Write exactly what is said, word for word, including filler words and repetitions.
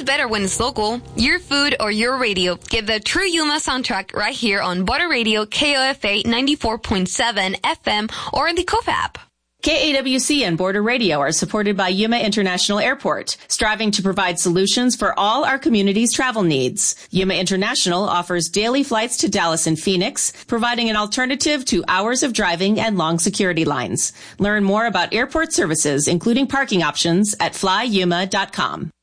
is better when it's local. Your food or your radio. Get the true Yuma soundtrack right here on Border Radio K O F A ninety-four point seven F M or in the K O F app. K A W C and Border Radio are supported by Yuma International Airport, striving to provide solutions for all our community's travel needs. Yuma International offers daily flights to Dallas and Phoenix, providing an alternative to hours of driving and long security lines. Learn more about airport services, including parking options, at fly yuma dot com.